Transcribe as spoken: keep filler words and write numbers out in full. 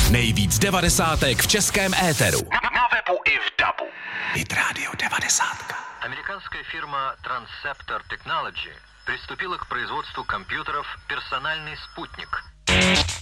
Nejvíc devadesátek v českém éteru. Na webu i v dabu. Hit Radio девяносто. Американская фирма Transceptor Technology приступила к производству компьютеров «Персональный спутник»,